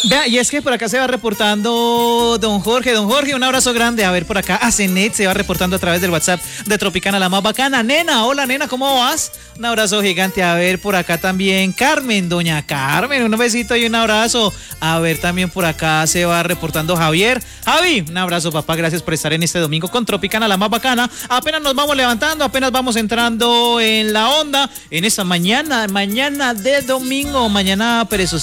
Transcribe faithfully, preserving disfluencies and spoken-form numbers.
Vea, y es que por acá se va reportando don Jorge. Don Jorge, un abrazo grande. A ver, por acá, Azenet se va reportando a través del WhatsApp de Tropicana, la más bacana. Nena, hola, nena, ¿cómo vas? Un abrazo gigante. A ver, por acá también, Carmen, doña Carmen, un besito y un abrazo. A ver, también por acá se va reportando Javier. Javi, un abrazo, papá. Gracias por estar en este domingo con Tropicana, la más bacana. Apenas nos vamos levantando, apenas vamos entrando en la onda en esta mañana, mañana de domingo, mañana perezosita.